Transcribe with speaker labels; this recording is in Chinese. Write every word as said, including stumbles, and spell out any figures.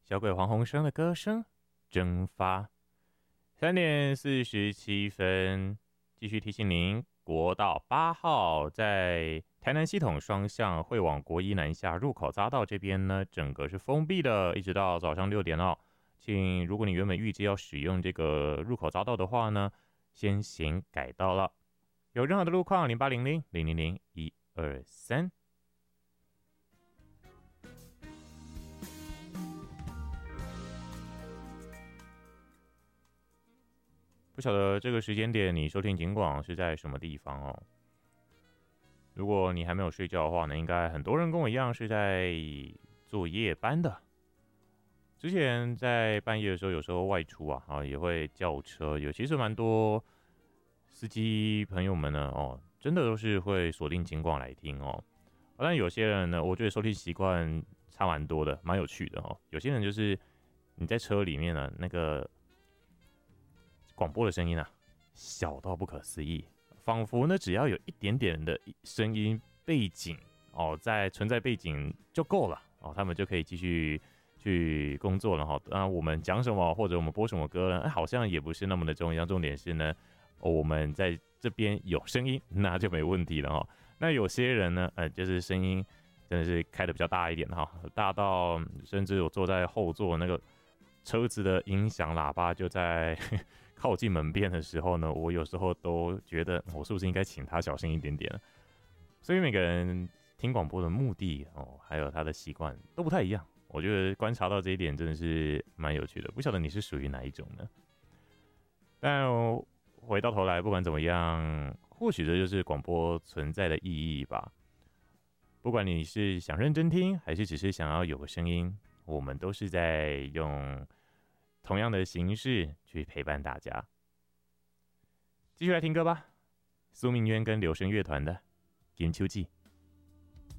Speaker 1: 小鬼黄鸿升的歌声蒸发。三点四十七分，继续提醒您，国道八号在台南系统双向会往国一南下入口匝道这边呢，整个是封闭的，一直到早上六点哦。请如果你原本预计要使用这个入口匝道的话呢，先行改道了。有任何的路况，零八零零零零零一二三。不晓得这个时间点你收听警广是在什么地方哦？如果你还没有睡觉的话呢，应该很多人跟我一样是在做夜班的。之前在半夜的时候，有时候外出啊，啊也会叫车，有其实蛮多司机朋友们呢，哦，真的都是会锁定警广来听哦。但有些人呢，我觉得收听习惯差蛮多的，蛮有趣的哦。有些人就是你在车里面呢，那个广播的声音啊，小到不可思议，仿佛呢只要有一点点的声音背景哦，在存在背景就够了哦，他们就可以继续去工作了哈。那我们讲什么或者我们播什么歌呢？好像也不是那么的重要，重点是呢，哦、我们在这边有声音，那就没问题了哈。那有些人呢，呃，就是声音真的是开的比较大一点哈，大到甚至我坐在后座那个车子的音响喇叭就在靠近门边的时候呢，我有时候都觉得我是不是应该请他小心一点点。所以每个人听广播的目的哦，还有他的习惯都不太一样。我觉得观察到这一点真的是蛮有趣的，不晓得你是属于哪一种呢？但回到头来，不管怎么样，或许这就是广播存在的意义吧。不管你是想认真听，还是只是想要有个声音，我们都是在用同样的形式去陪伴大家。继续来听歌吧，苏明渊跟留声乐团的《金秋季》。